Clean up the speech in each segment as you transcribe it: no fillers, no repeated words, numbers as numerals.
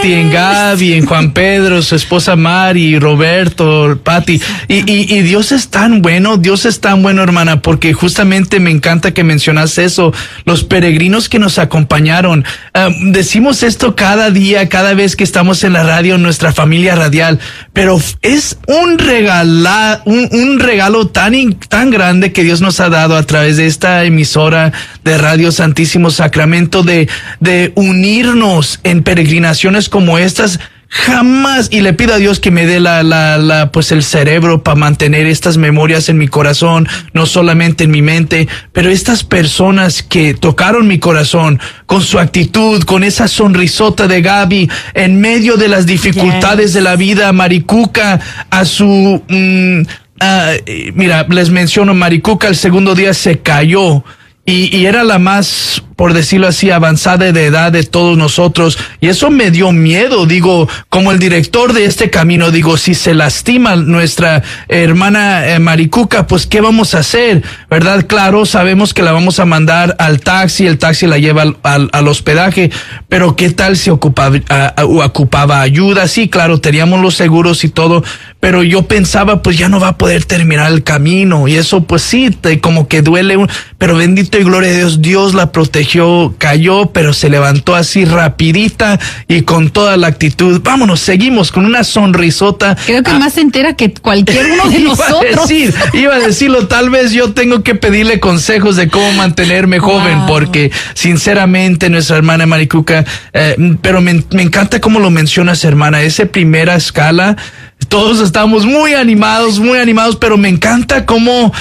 en Gaby, en Juan Pedro, su esposa Mari, Roberto, Pati. Y Dios es tan bueno, hermana, porque justamente me encanta que mencionas eso. Los peregrinos que nos acompañaron. Decimos esto cada día, cada vez que estamos en la radio, en nuestra familia radial, pero es un regalo tan grande que Dios nos ha dado a través de esta emisora de Radio Santísimo Sacramento de unirnos en peregrinaciones como estas. Jamás, y le pido a Dios que me dé pues el cerebro para mantener estas memorias en mi corazón, no solamente en mi mente, pero estas personas que tocaron mi corazón con su actitud, con esa sonrisota de Gaby, en medio de las dificultades de la vida, Maricuca, a su, mira, les menciono, Maricuca el segundo día se cayó. Y era la más, por decirlo así, avanzada de edad de todos nosotros. Y eso me dio miedo, digo, como el director de este camino, digo, si se lastima nuestra hermana Maricuca, pues, ¿qué vamos a hacer? ¿Verdad? Claro, sabemos que la vamos a mandar al taxi, el taxi la lleva al hospedaje, pero ¿qué tal si ocupaba ayuda? Sí, claro, teníamos los seguros y todo, pero yo pensaba, pues ya no va a poder terminar el camino. Y eso, pues sí, como que duele, pero bendito y gloria a Dios, Dios la protegió, cayó, pero se levantó así rapidita y con toda la actitud. Vámonos, seguimos con una sonrisota. Creo que más se entera que cualquier uno de nosotros. Iba a decirlo, tal vez yo tengo que pedirle consejos de cómo mantenerme joven, porque sinceramente nuestra hermana Maricuca, pero me encanta cómo lo mencionas, hermana, esa primera escala. Todos estamos muy animados, pero me encanta cómo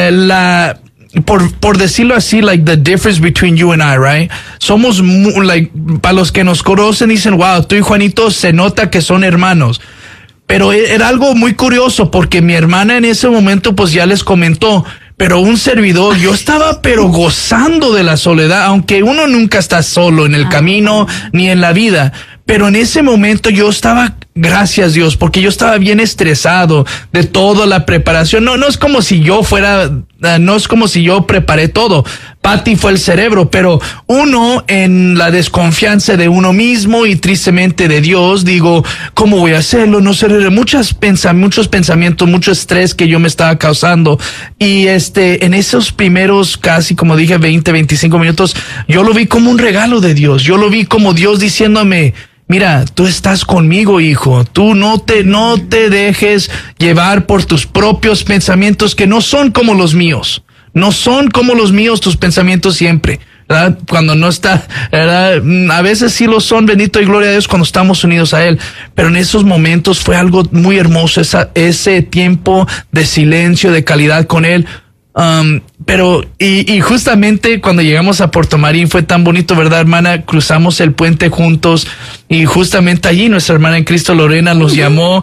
por decirlo así, like the difference between you and I, right? Somos, like, para los que nos conocen dicen, wow, tú y Juanito se nota que son hermanos. Pero era algo muy curioso porque mi hermana en ese momento pues ya les comentó, pero un servidor, yo estaba pero gozando de la soledad, aunque uno nunca está solo en el camino ni en la vida. Pero en ese momento yo estaba, gracias Dios, porque yo estaba bien estresado de toda la preparación. No es como si yo preparé todo. Pati fue el cerebro, pero uno en la desconfianza de uno mismo y tristemente de Dios, digo, ¿cómo voy a hacerlo? No sé, muchos pensamientos, mucho estrés que yo me estaba causando. Y en esos primeros casi, como dije, 25 minutos, yo lo vi como un regalo de Dios. Yo lo vi como Dios diciéndome, mira, tú estás conmigo, hijo. Tú no te dejes llevar por tus propios pensamientos que no son como los míos. No son como los míos tus pensamientos siempre, ¿verdad? Cuando no está, ¿verdad? A veces sí lo son, bendito y gloria a Dios, cuando estamos unidos a Él. Pero en esos momentos fue algo muy hermoso, ese tiempo de silencio, de calidad con Él. Pero justamente cuando llegamos a Puerto Marín fue tan bonito, ¿verdad, hermana? Cruzamos el puente juntos y justamente allí nuestra hermana en Cristo Lorena nos llamó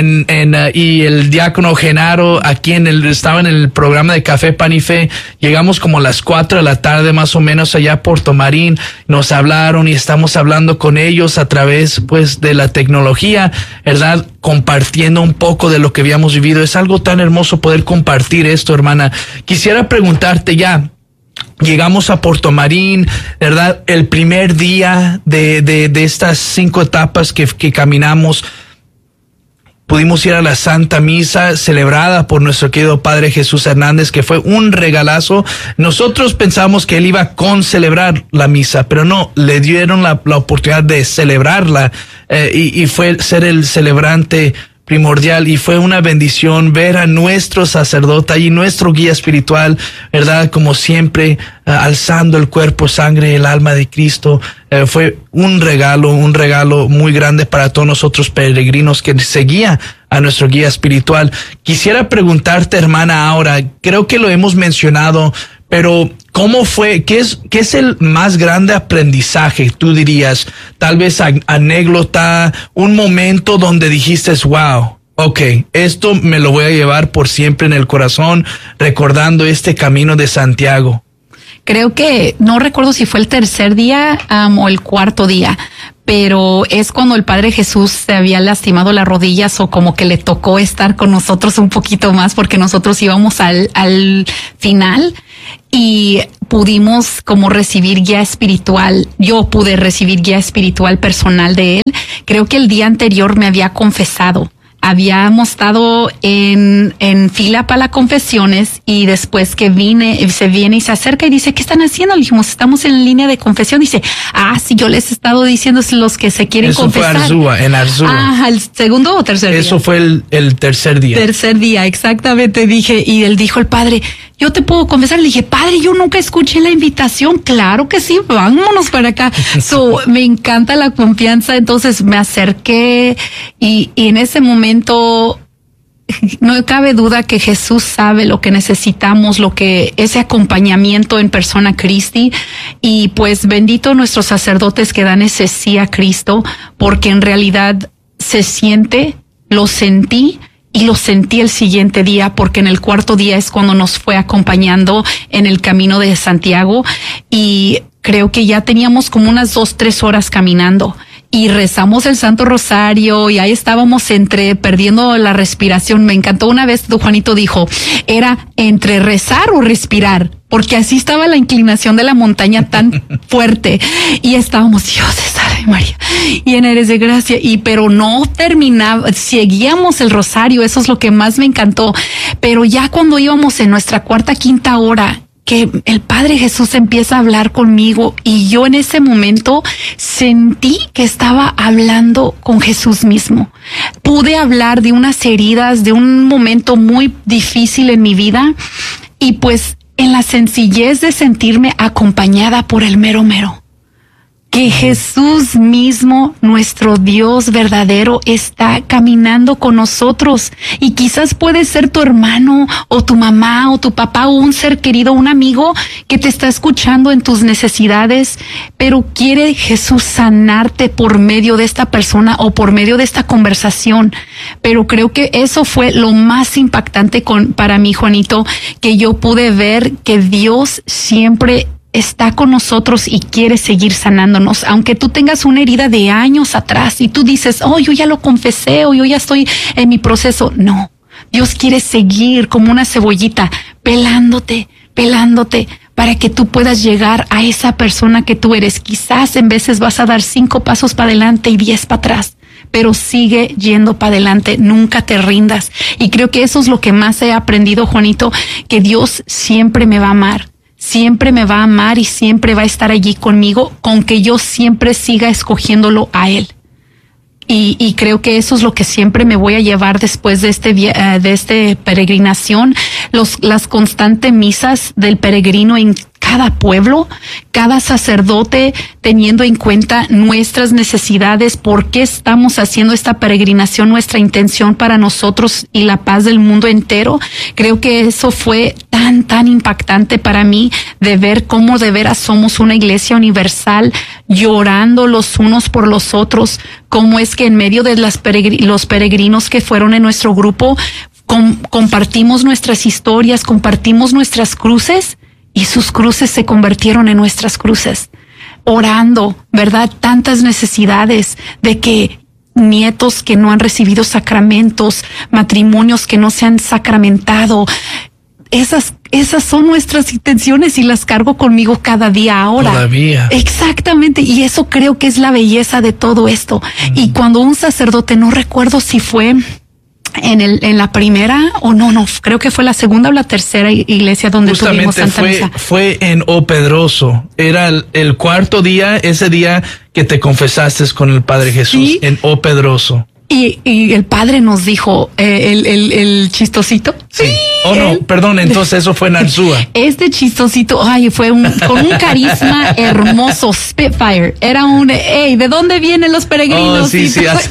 y el diácono Genaro aquí estaba en el programa de Café Pan y Fe. Llegamos como a las 4 de la tarde más o menos allá a Puerto Marín. Nos hablaron y estamos hablando con ellos a través pues de la tecnología, ¿verdad? Compartiendo un poco de lo que habíamos vivido. Es algo tan hermoso poder compartir esto, hermana. Quisiera preguntarte ya, llegamos a Puerto Marín, ¿verdad? El primer día de estas 5 etapas que caminamos, pudimos ir a la Santa Misa celebrada por nuestro querido Padre Jesús Hernández, que fue un regalazo. Nosotros pensamos que él iba a celebrar la misa, pero no, le dieron la oportunidad de celebrarla y fue ser el celebrante primordial, y fue una bendición ver a nuestro sacerdote y nuestro guía espiritual, ¿verdad? Como siempre, alzando el cuerpo, sangre, el alma de Cristo. Fue un regalo muy grande para todos nosotros peregrinos que seguía a nuestro guía espiritual. Quisiera preguntarte, hermana, ahora, creo que lo hemos mencionado, pero ¿cómo fue? ¿Qué es el más grande aprendizaje, tú dirías? Tal vez anécdota, un momento donde dijiste, wow, ok, esto me lo voy a llevar por siempre en el corazón, recordando este camino de Santiago. Creo que, no recuerdo si fue el tercer día o el cuarto día, pero es cuando el Padre Jesús se había lastimado las rodillas, o como que le tocó estar con nosotros un poquito más porque nosotros íbamos al final. Y pudimos como recibir guía espiritual. Yo pude recibir guía espiritual personal de él. Creo que el día anterior me había confesado. Habíamos estado en fila para las confesiones y después que se viene y se acerca y dice, ¿qué están haciendo? Le dijimos, estamos en línea de confesión. Dice, sí, yo les he estado diciendo los que se quieren confesar. Eso fue en Arzúa. ¿El segundo o tercer día? Eso fue el tercer día. Tercer día, exactamente, dije. Y él dijo, el padre, yo te puedo confesar. Le dije, padre, yo nunca escuché la invitación. Claro que sí, vámonos para acá. Me encanta la confianza. Entonces me acerqué y en ese momento no cabe duda que Jesús sabe lo que necesitamos, ese acompañamiento en persona Cristi, y pues bendito nuestros sacerdotes que dan ese sí a Cristo, porque en realidad lo sentí el siguiente día, porque en el cuarto día es cuando nos fue acompañando en el camino de Santiago y creo que ya teníamos como unas 2-3 horas caminando. Y rezamos el Santo Rosario y ahí estábamos perdiendo la respiración. Me encantó una vez, Juanito dijo, era entre rezar o respirar, porque así estaba la inclinación de la montaña tan fuerte. Y estábamos, Dios te salve María, llena eres de gracia. Pero no terminaba, seguíamos el rosario, eso es lo que más me encantó. Pero ya cuando íbamos en nuestra cuarta, quinta hora, que el Padre Jesús empieza a hablar conmigo y yo en ese momento sentí que estaba hablando con Jesús mismo. Pude hablar de unas heridas, de un momento muy difícil en mi vida y pues en la sencillez de sentirme acompañada por el mero mero. Que Jesús mismo, nuestro Dios verdadero, está caminando con nosotros. Y quizás puede ser tu hermano, o tu mamá, o tu papá, o un ser querido, un amigo que te está escuchando en tus necesidades, pero quiere Jesús sanarte por medio de esta persona o por medio de esta conversación. Pero creo que eso fue lo más impactante para mí, Juanito, que yo pude ver que Dios siempre está con nosotros y quiere seguir sanándonos, aunque tú tengas una herida de años atrás y tú dices, yo ya lo confesé o yo ya estoy en mi proceso. No, Dios quiere seguir como una cebollita, pelándote para que tú puedas llegar a esa persona que tú eres. Quizás en veces vas a dar 5 pasos para adelante y 10 para atrás, pero sigue yendo para adelante, nunca te rindas. Y creo que eso es lo que más he aprendido, Juanito, que Dios siempre me va a amar. Siempre me va a amar y siempre va a estar allí conmigo, con que yo siempre siga escogiéndolo a Él. Y creo que eso es lo que siempre me voy a llevar después de este peregrinación, las constantes misas del peregrino en cada pueblo, cada sacerdote teniendo en cuenta nuestras necesidades, por qué estamos haciendo esta peregrinación, nuestra intención para nosotros y la paz del mundo entero. Creo que eso fue tan impactante para mí, de ver cómo de veras somos una iglesia universal, llorando los unos por los otros, cómo es que en medio de los peregrinos que fueron en nuestro grupo, compartimos nuestras historias, compartimos nuestras cruces, y sus cruces se convirtieron en nuestras cruces. Orando, ¿verdad? Tantas necesidades de que nietos que no han recibido sacramentos, matrimonios que no se han sacramentado. Esas son nuestras intenciones y las cargo conmigo cada día ahora. Todavía. Exactamente. Y eso creo que es la belleza de todo esto. Y cuando un sacerdote, no recuerdo si fue en la primera o no, creo que fue la segunda o la tercera iglesia donde tuvimos Santa Misa. Fue en O Pedroso. Era el cuarto día, ese día que te confesaste con el Padre Jesús, ¿sí? En O Pedroso. Y el padre nos dijo, el chistosito. Sí. No, perdón, entonces eso fue en Arzúa. Este chistosito, fue con un carisma hermoso, Spitfire. Era ¿de dónde vienen los peregrinos? Sí.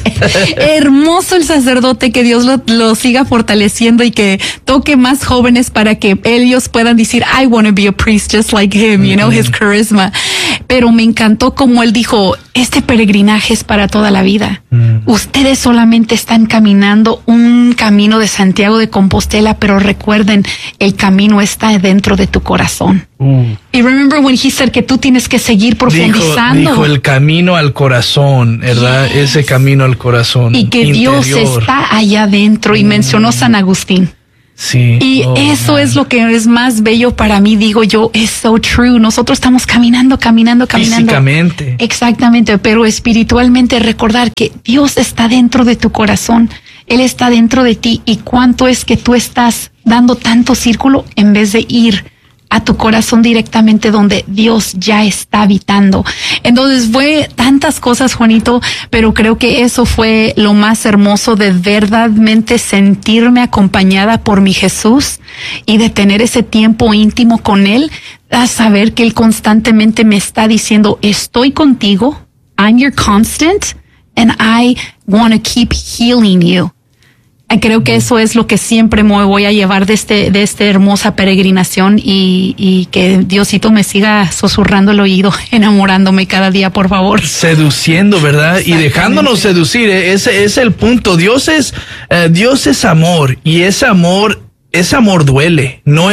Hermoso el sacerdote, que Dios lo siga fortaleciendo y que toque más jóvenes para que ellos puedan decir, I want to be a priest just like him, you know, his charisma. Pero me encantó como él dijo, este peregrinaje es para toda la vida. Ustedes solamente están caminando un camino de Santiago de Compostela, pero recuerden, el camino está dentro de tu corazón. Y remember when he said que tú tienes que seguir profundizando. Dijo el camino al corazón, ¿verdad? Yes. Ese camino al corazón. Y que interior. Dios está allá adentro. Y mencionó San Agustín. Sí. Y eso es lo que es más bello para mí, digo yo, es so true. Nosotros estamos caminando. Físicamente. Exactamente, pero espiritualmente recordar que Dios está dentro de tu corazón, Él está dentro de ti, y cuánto es que tú estás dando tanto círculo en vez de ir a tu corazón directamente donde Dios ya está habitando. Entonces fue tantas cosas, Juanito, pero creo que eso fue lo más hermoso, de verdaderamente sentirme acompañada por mi Jesús y de tener ese tiempo íntimo con Él, a saber que Él constantemente me está diciendo, estoy contigo, I'm your constant, and I want to keep healing you. Creo que eso es lo que siempre me voy a llevar de esta hermosa peregrinación, y que Diosito me siga susurrando el oído, enamorándome cada día, por favor. Seduciendo, ¿verdad? Y dejándonos seducir. Ese es el punto. Dios es amor, y ese amor duele, ¿no?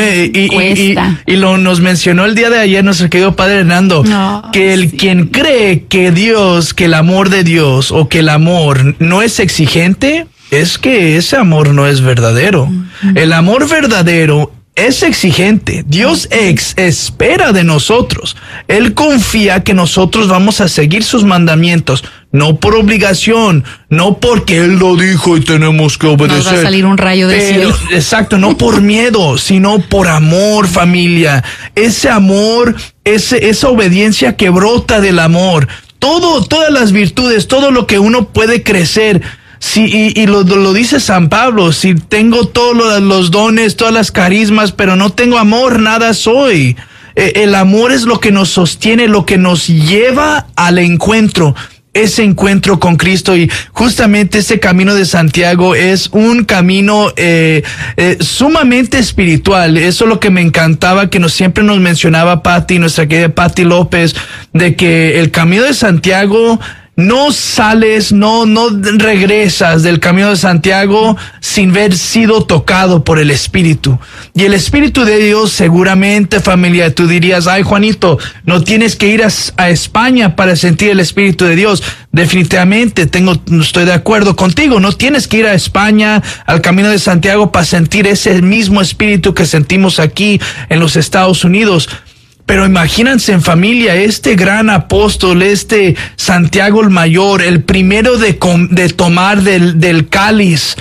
Y nos mencionó el día de ayer nuestro querido padre Hernando, que quien cree que el amor de Dios, o que el amor no es exigente, es que ese amor no es verdadero. El amor verdadero es exigente. Dios espera de nosotros. Él confía que nosotros vamos a seguir sus mandamientos, no por obligación, no porque Él lo dijo y tenemos que obedecer. Nos va a salir un rayo del cielo. Exacto, no por miedo, sino por amor, familia. Ese amor, esa obediencia que brota del amor. Todas las virtudes, todo lo que uno puede crecer. Sí, y lo dice San Pablo, si tengo todos los dones, todas las carismas, pero no tengo amor, nada soy. El amor es lo que nos sostiene, lo que nos lleva al encuentro, ese encuentro con Cristo. Y justamente ese camino de Santiago es un camino sumamente espiritual. Eso es lo que me encantaba, que siempre nos mencionaba Patti, nuestra querida Patti López, de que el camino de Santiago, no sales, no regresas del camino de Santiago sin haber sido tocado por el Espíritu. Y el Espíritu de Dios, seguramente, familia, tú dirías, ay, Juanito, no tienes que ir a España para sentir el Espíritu de Dios. Definitivamente, estoy de acuerdo contigo. No tienes que ir a España, al camino de Santiago, para sentir ese mismo Espíritu que sentimos aquí en los Estados Unidos. Pero imagínense, en familia, este gran apóstol, Santiago el Mayor, el primero de tomar del cáliz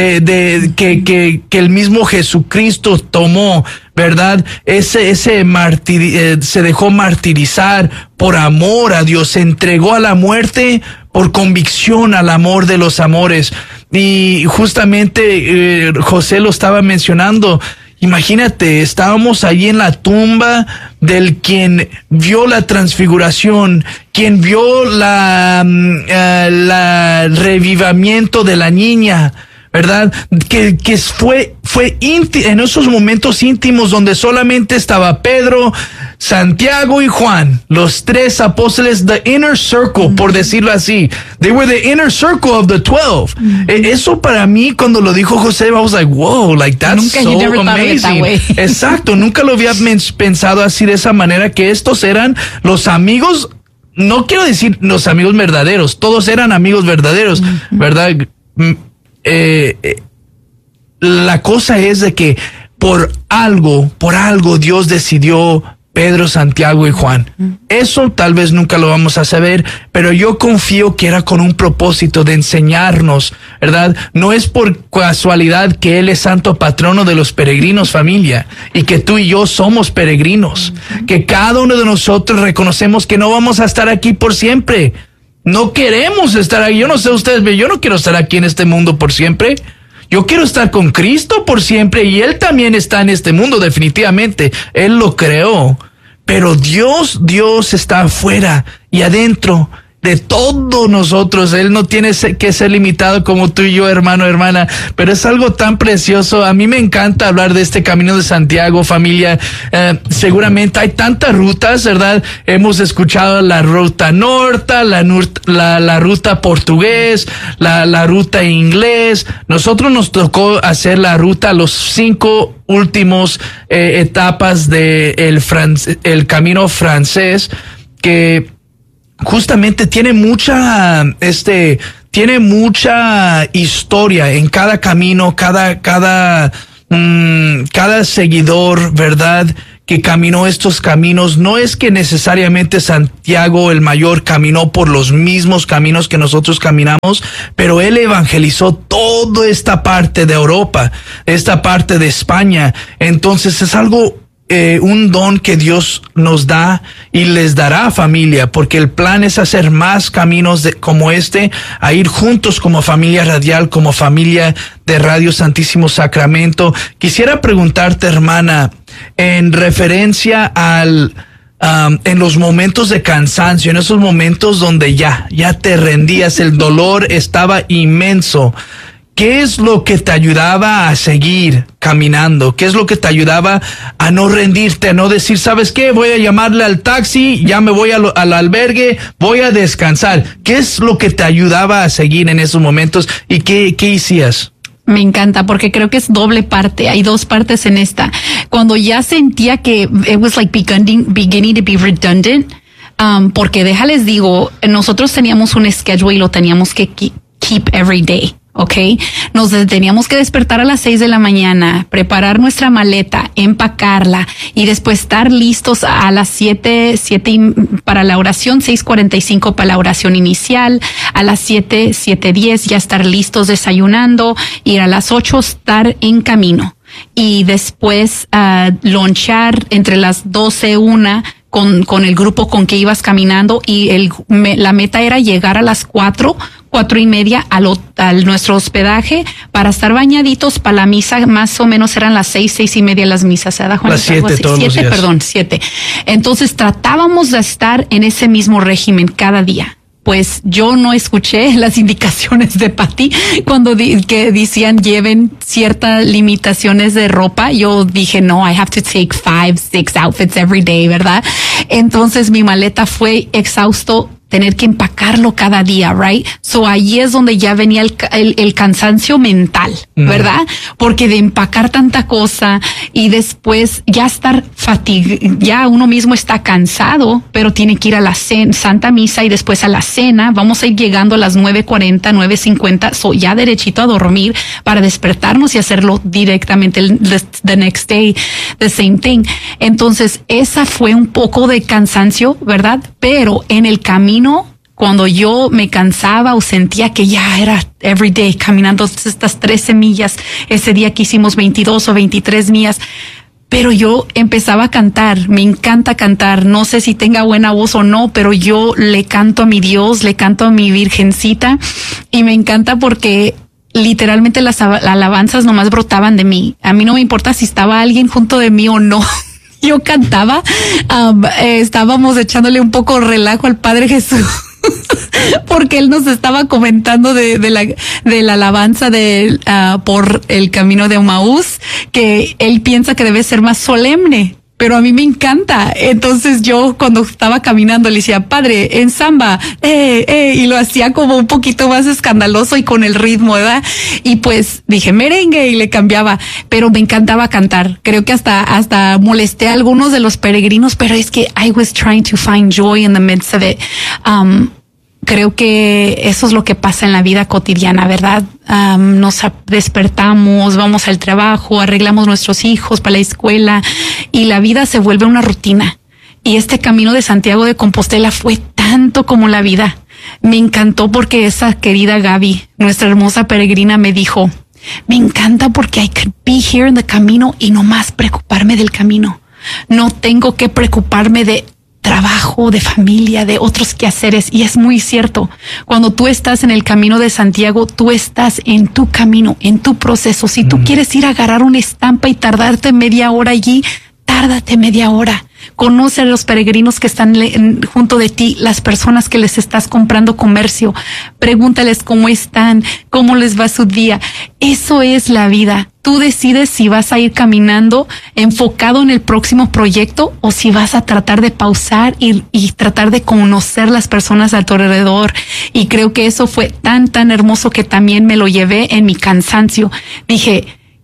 que el mismo Jesucristo tomó, ¿verdad? Se dejó martirizar por amor a Dios, se entregó a la muerte por convicción al amor de los amores. Y justamente José lo estaba mencionando. Imagínate, estábamos allí en la tumba del quien vio la transfiguración, quien vio la revivimiento de la niña, ¿verdad? Que fue en esos momentos íntimos donde solamente estaba Pedro, Santiago y Juan, los tres apóstoles, the inner circle, por decirlo así. They were the inner circle of the 12. Eso para mí, cuando lo dijo José, I was like, wow, like that's so amazing. Exacto, nunca lo había pensado así, de esa manera, que estos eran los amigos, no quiero decir los amigos verdaderos, todos eran amigos verdaderos, ¿verdad? La cosa es de que por algo Dios decidió Pedro, Santiago y Juan. Eso tal vez nunca lo vamos a saber, pero yo confío que era con un propósito de enseñarnos, ¿verdad? No es por casualidad que Él es santo patrono de los peregrinos, familia, y que tú y yo somos peregrinos, que cada uno de nosotros reconocemos que no vamos a estar aquí por siempre. No queremos estar aquí. Yo no sé ustedes, pero yo no quiero estar aquí en este mundo por siempre. Yo quiero estar con Cristo por siempre, y Él también está en este mundo, definitivamente. Él lo creó. Pero Dios está afuera y adentro de todos nosotros. Él no tiene que ser limitado como tú y yo, hermano, hermana, pero es algo tan precioso. A mí me encanta hablar de este camino de Santiago, familia. Seguramente hay tantas rutas, ¿verdad? Hemos escuchado la ruta norte, la ruta portugués, la ruta inglés. Nosotros nos tocó hacer la ruta, los 5 últimos etapas de el camino francés, que justamente tiene mucha historia en cada camino, cada cada seguidor, ¿verdad?, que caminó estos caminos, no es que necesariamente Santiago el Mayor caminó por los mismos caminos que nosotros caminamos, pero él evangelizó toda esta parte de Europa, esta parte de España. Entonces es algo, un don que Dios nos da y les dará a familia, porque el plan es hacer más caminos como este, a ir juntos como familia radial, como familia de Radio Santísimo Sacramento. Quisiera preguntarte, hermana, en referencia al en los momentos de cansancio, en esos momentos donde ya te rendías, el dolor estaba inmenso, ¿qué es lo que te ayudaba a seguir caminando? ¿Qué es lo que te ayudaba a no rendirte, a no decir, ¿sabes qué? Voy a llamarle al taxi, ya me voy al albergue, voy a descansar. ¿Qué es lo que te ayudaba a seguir en esos momentos y qué hacías? Me encanta porque creo que es doble parte. Hay dos partes en esta. Cuando ya sentía que it was like beginning to be redundant, porque déjales digo, nosotros teníamos un schedule y lo teníamos que keep every day. ¿Ok? Nos teníamos que despertar a las 6 de la mañana, preparar nuestra maleta, empacarla y después estar listos a las 7 para la oración, 6:45 para la oración inicial, a las 7:10 ya estar listos desayunando y a las 8 estar en camino. Y después lonchar entre las 12:01 con el grupo con que ibas caminando y la meta era llegar a las 4:30 a nuestro hospedaje para estar bañaditos para la misa. Más o menos eran las 6:30 las misas, ¿verdad, Juan? Las 7 todos los días. 7. Entonces tratábamos de estar en ese mismo régimen cada día. Pues yo no escuché las indicaciones de Patty cuando que decían lleven ciertas limitaciones de ropa. Yo dije, no, I have to take 5, 6 outfits every day, ¿verdad? Entonces mi maleta fue exhausto tener que empacarlo cada día, right? So ahí es donde ya venía el cansancio mental, ¿verdad? Porque de empacar tanta cosa y después ya estar ya uno mismo está cansado, pero tiene que ir a la Santa Misa y después a la cena. Vamos a ir llegando a las 9:40, 9:50, so ya derechito a dormir para despertarnos y hacerlo directamente the next day, the same thing. Entonces, esa fue un poco de cansancio, ¿verdad? Pero en el camino, cuando yo me cansaba o sentía que ya era everyday caminando estas 13 millas, ese día que hicimos 22 o 23 millas, pero yo empezaba a cantar. Me encanta cantar, no sé si tenga buena voz o no, pero yo le canto a mi Dios, le canto a mi Virgencita y me encanta porque literalmente las alabanzas nomás brotaban de mí. A mí no me importa si estaba alguien junto de mí o no. Yo cantaba, estábamos echándole un poco relajo al Padre Jesús porque él nos estaba comentando de la alabanza por el camino de Emaús, que él piensa que debe ser más solemne. Pero a mí me encanta. Entonces yo cuando estaba caminando le decía, Padre, en samba, y lo hacía como un poquito más escandaloso y con el ritmo, ¿verdad? Y pues dije merengue y le cambiaba, pero me encantaba cantar. Creo que hasta molesté a algunos de los peregrinos, pero es que I was trying to find joy in the midst of it. Creo que eso es lo que pasa en la vida cotidiana, ¿verdad? Nos despertamos, vamos al trabajo, arreglamos nuestros hijos para la escuela y la vida se vuelve una rutina. Y este camino de Santiago de Compostela fue tanto como la vida. Me encantó porque esa querida Gaby, nuestra hermosa peregrina, me dijo, me encanta porque I could be here in the camino y no más preocuparme del camino. No tengo que preocuparme de trabajo, de familia, de otros quehaceres. Y es muy cierto. Cuando tú estás en el camino de Santiago, tú estás en tu camino, en tu proceso. Si tú quieres ir a agarrar una estampa y tardarte media hora allí, tárdate media hora. Conoce a los peregrinos que están junto de ti, las personas que les estás comprando comercio. Pregúntales cómo están, cómo les va su día. Eso es la vida. Tú decides si vas a ir caminando enfocado en el próximo proyecto o si vas a tratar de pausar y tratar de conocer las personas a tu alrededor. Y creo que eso fue tan hermoso que también me lo llevé en mi cansancio. Dije,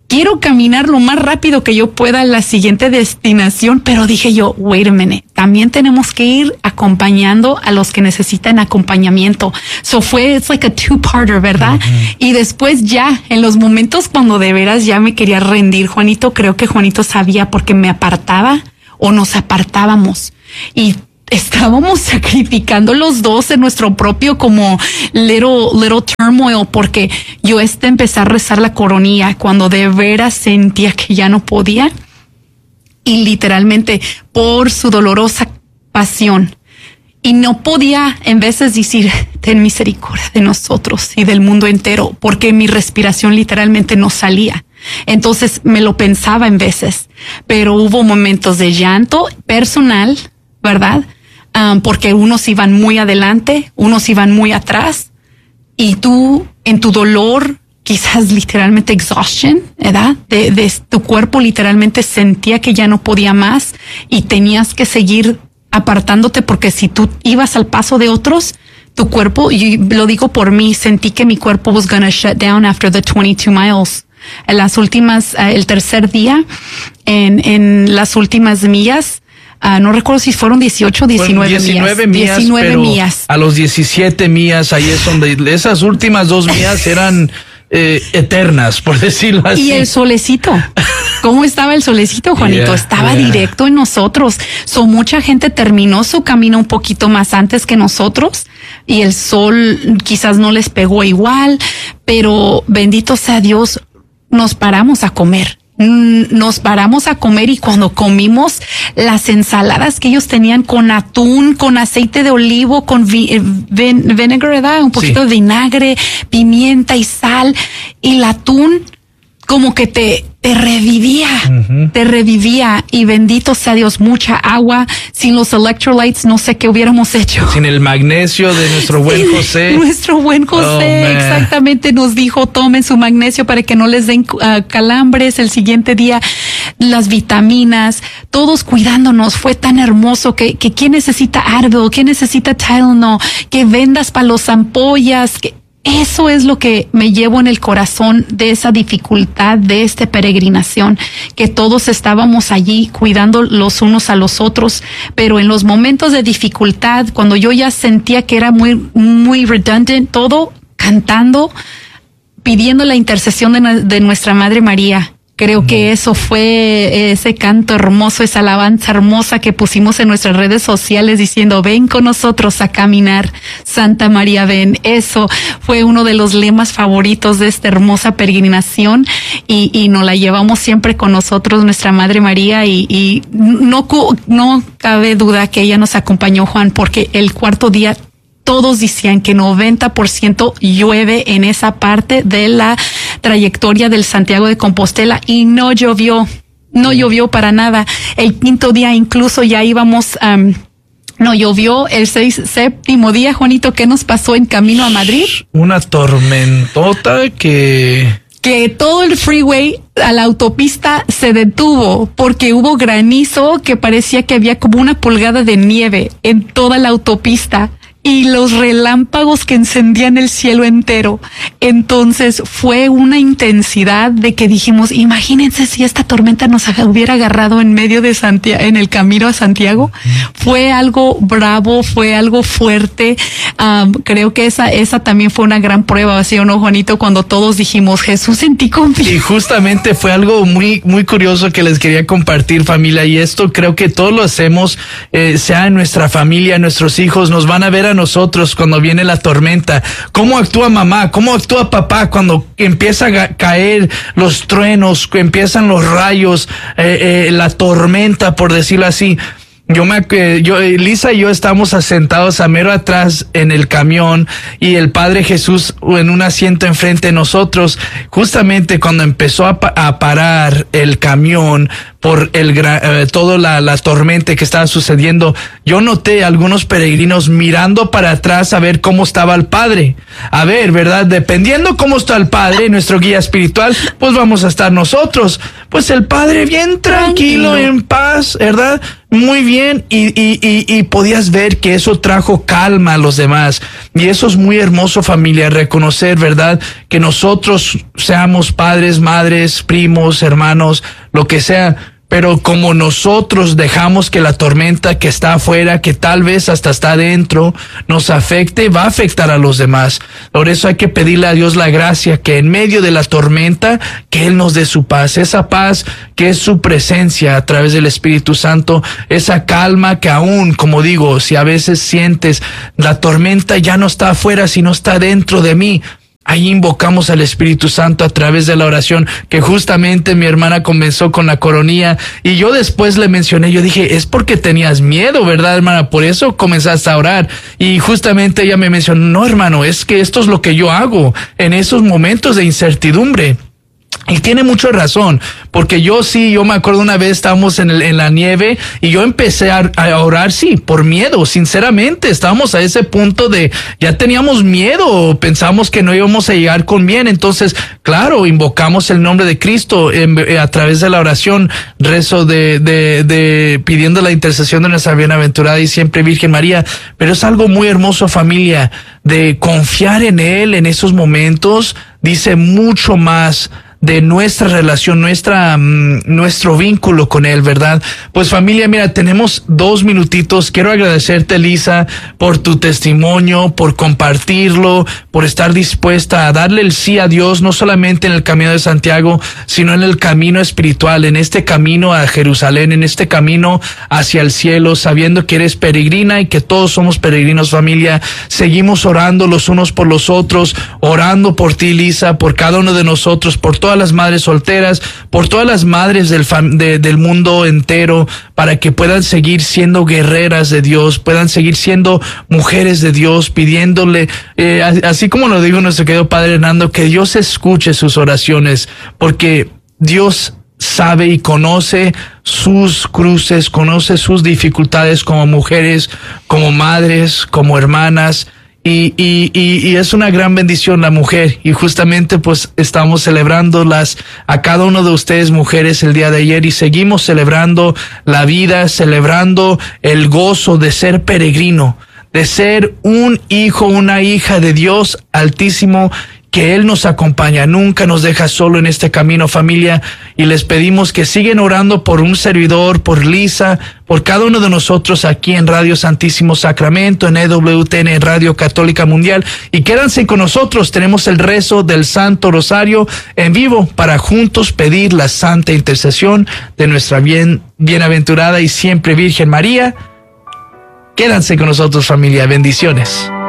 quiero caminar lo más rápido que yo pueda a la siguiente destinación, pero dije yo, wait a minute, también tenemos que ir acompañando a los que necesitan acompañamiento. It's like a two-parter, ¿verdad? Uh-huh. Y después ya, en los momentos cuando de veras ya me quería rendir, Juanito, creo que Juanito sabía porque me apartaba o nos apartábamos. Y estábamos sacrificando los dos en nuestro propio como little turmoil, porque yo empecé a rezar la coronilla cuando de veras sentía que ya no podía, y literalmente por su dolorosa pasión, y no podía en veces decir ten misericordia de nosotros y del mundo entero, porque mi respiración literalmente no salía. Entonces me lo pensaba en veces, pero hubo momentos de llanto personal, ¿verdad? Porque unos iban muy adelante, unos iban muy atrás, y tú en tu dolor, quizás literalmente exhaustion, ¿verdad? De tu cuerpo literalmente sentía que ya no podía más y tenías que seguir apartándote, porque si tú ibas al paso de otros, tu cuerpo, y lo digo por mí, sentí que mi cuerpo was gonna shut down after the 22 miles. En las últimas, el tercer día, en las últimas millas, no recuerdo si fueron 18 o 19 millas. 19 millas. A los 17 millas, ahí es donde esas últimas 2 millas eran eternas, por decirlo así. Y el solecito. ¿Cómo estaba el solecito, Juanito? Estaba directo en nosotros. Mucha gente terminó su camino un poquito más antes que nosotros, y el sol quizás no les pegó igual, pero bendito sea Dios, nos paramos a comer. Y cuando comimos las ensaladas que ellos tenían con atún, con aceite de olivo, con vinegar, ¿verdad? Un poquito de vinagre, pimienta y sal, y el atún como que te revivía, te revivía, y bendito sea Dios, mucha agua. Sin los electrolytes no sé qué hubiéramos hecho. Sin el magnesio de nuestro buen José. Nuestro buen José, exactamente, nos dijo, tomen su magnesio para que no les den calambres el siguiente día, las vitaminas, todos cuidándonos. Fue tan hermoso que quién necesita Advil, quién necesita Tylenol, que vendas para los ampollas, que eso es lo que me llevo en el corazón de esa dificultad de esta peregrinación, que todos estábamos allí cuidando los unos a los otros, pero en los momentos de dificultad, cuando yo ya sentía que era muy redundant todo, cantando, pidiendo la intercesión de nuestra Madre María. Creo que eso fue ese canto hermoso, esa alabanza hermosa que pusimos en nuestras redes sociales diciendo, ven con nosotros a caminar, Santa María, ven. Eso fue uno de los lemas favoritos de esta hermosa peregrinación, y nos la llevamos siempre con nosotros, nuestra Madre María, y no cabe duda que ella nos acompañó, Juan, porque el cuarto día todos decían que 90% llueve en esa parte de la trayectoria del Santiago de Compostela, y no llovió para nada. El quinto día incluso ya íbamos, no llovió. El séptimo día, Juanito, ¿qué nos pasó en camino a Madrid? Una tormentota que todo el freeway a la autopista se detuvo porque hubo granizo que parecía que había como 1 pulgada de nieve en toda la autopista, y los relámpagos que encendían el cielo entero. Entonces fue una intensidad de que dijimos, imagínense si esta tormenta nos hubiera agarrado en medio de Santiago, en el camino a Santiago. Fue algo bravo, fue algo fuerte. Creo que esa también fue una gran prueba, ¿sí o no, Juanito? Cuando todos dijimos, Jesús, en ti confío. Y justamente fue algo muy, muy curioso que les quería compartir, familia, y esto creo que todos lo hacemos, sea en nuestra familia, nuestros hijos nos van a ver a nosotros cuando viene la tormenta. ¿Cómo actúa mamá? ¿Cómo actúa papá cuando empieza a caer los truenos, empiezan los rayos, la tormenta, por decirlo así? Lisa y yo estábamos sentados a mero atrás en el camión, y el Padre Jesús en un asiento enfrente de nosotros. Justamente cuando empezó a parar el camión por toda la tormenta que estaba sucediendo, yo noté a algunos peregrinos mirando para atrás a ver cómo estaba el Padre. A ver, ¿verdad? Dependiendo cómo está el Padre, nuestro guía espiritual, pues vamos a estar nosotros. Pues el Padre bien tranquilo, en paz, ¿verdad? Muy bien, y podías ver que eso trajo calma a los demás. Y eso es muy hermoso, familia, reconocer, ¿verdad? Que nosotros seamos padres, madres, primos, hermanos, lo que sea, pero como nosotros dejamos que la tormenta que está afuera, que tal vez hasta está adentro, nos afecte, va a afectar a los demás. Por eso hay que pedirle a Dios la gracia, que en medio de la tormenta, que Él nos dé su paz, esa paz que es su presencia a través del Espíritu Santo, esa calma que aún, como digo, si a veces sientes la tormenta ya no está afuera, sino está dentro de mí, ahí invocamos al Espíritu Santo a través de la oración, que justamente mi hermana comenzó con la coronilla, y yo después le mencioné, yo dije, es porque tenías miedo, ¿verdad, hermana? Por eso comenzaste a orar. Y justamente ella me mencionó, no, hermano, es que esto es lo que yo hago en esos momentos de incertidumbre. Y tiene mucha razón, porque yo me acuerdo una vez estábamos en la nieve y yo empecé a orar, sí, por miedo, sinceramente, estábamos a ese punto de, ya teníamos miedo, pensamos que no íbamos a llegar con bien, entonces, claro, invocamos el nombre de Cristo a través de la oración, rezo pidiendo la intercesión de nuestra bienaventurada y siempre Virgen María, pero es algo muy hermoso, familia, de confiar en Él en esos momentos, dice mucho más de nuestra relación, nuestro vínculo con Él, ¿verdad? Pues familia, mira, tenemos 2 minutitos. Quiero agradecerte, Lisa, por tu testimonio, por compartirlo, por estar dispuesta a darle el sí a Dios, no solamente en el camino de Santiago, sino en el camino espiritual, en este camino a Jerusalén, en este camino hacia el cielo, sabiendo que eres peregrina y que todos somos peregrinos, familia. Seguimos orando los unos por los otros, orando por ti, Lisa, por cada uno de nosotros, por todas las madres solteras, por todas las madres del mundo entero, para que puedan seguir siendo guerreras de Dios, puedan seguir siendo mujeres de Dios, pidiéndole, así como lo dijo nuestro querido Padre Hernando, que Dios escuche sus oraciones, porque Dios sabe y conoce sus cruces, conoce sus dificultades como mujeres, como madres, como hermanas. Y es una gran bendición la mujer, y justamente pues estamos celebrando a cada uno de ustedes mujeres el día de ayer, y seguimos celebrando la vida, celebrando el gozo de ser peregrino, de ser un hijo, una hija de Dios Altísimo, que Él nos acompaña, nunca nos deja solo en este camino, familia, y les pedimos que sigan orando por un servidor, por Lisa, por cada uno de nosotros aquí en Radio Santísimo Sacramento, en EWTN Radio Católica Mundial, y quédense con nosotros, tenemos el rezo del Santo Rosario en vivo para juntos pedir la santa intercesión de nuestra bienaventurada y siempre Virgen María. Quédense con nosotros, familia, bendiciones.